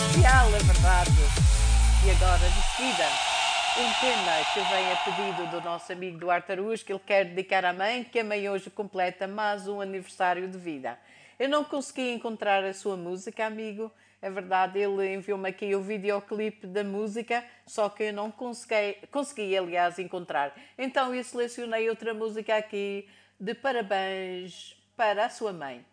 especial, é verdade. E agora, de seguida, um tema que vem a pedido do nosso amigo Duarte Araújo, que ele quer dedicar à mãe, que a mãe hoje completa mais um aniversário de vida. Eu não consegui encontrar a sua música, amigo. É verdade, ele enviou-me aqui o videoclipe da música, só que eu não consegui, aliás, encontrar. Então eu selecionei outra música aqui de parabéns para a sua mãe.